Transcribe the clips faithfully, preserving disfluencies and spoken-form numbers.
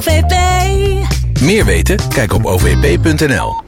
O V P. Meer weten? Kijk op o v p punt n l.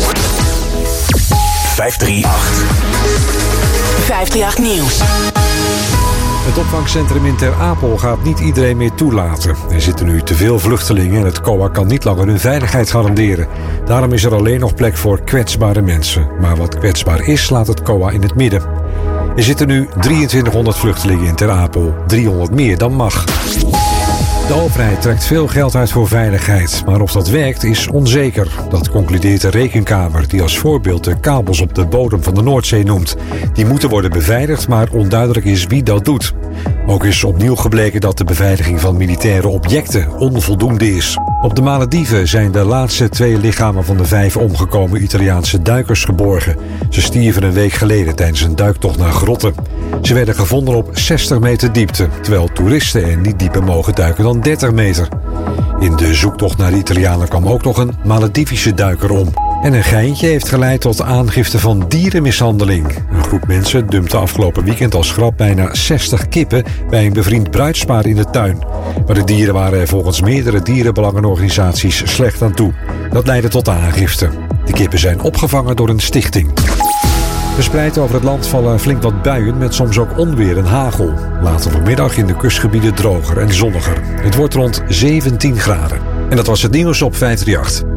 vijf drie acht. vijf drie acht Nieuws. Het opvangcentrum in Ter Apel gaat niet iedereen meer toelaten. Er zitten nu te veel vluchtelingen en het C O A kan niet langer hun veiligheid garanderen. Daarom is er alleen nog plek voor kwetsbare mensen. Maar wat kwetsbaar is, laat het C O A in het midden. Er zitten nu drieëntwintighonderd vluchtelingen in Ter Apel. driehonderd meer dan mag. De overheid trekt veel geld uit voor veiligheid, maar of dat werkt is onzeker. Dat concludeert de Rekenkamer, die als voorbeeld de kabels op de bodem van de Noordzee noemt. Die moeten worden beveiligd, maar onduidelijk is wie dat doet. Ook is opnieuw gebleken dat de beveiliging van militaire objecten onvoldoende is. Op de Malediven zijn de laatste twee lichamen van de vijf omgekomen Italiaanse duikers geborgen. Ze stierven een week geleden tijdens een duiktocht naar grotten. Ze werden gevonden op zestig meter diepte, terwijl toeristen er niet dieper mogen duiken dan dertig meter. In de zoektocht naar de Italianen kwam ook nog een Maledivische duiker om. En een geintje heeft geleid tot aangifte van dierenmishandeling. Een groep mensen dumpte afgelopen weekend als grap bijna zestig kippen bij een bevriend bruidspaar in de tuin. Maar de dieren waren er volgens meerdere dierenbelangenorganisaties slecht aan toe. Dat leidde tot aangifte. De kippen zijn opgevangen door een stichting. Verspreid over het land vallen flink wat buien met soms ook onweer en hagel. Later vanmiddag in de kustgebieden droger en zonniger. Het wordt rond zeventien graden. En dat was het nieuws op vijf drie acht.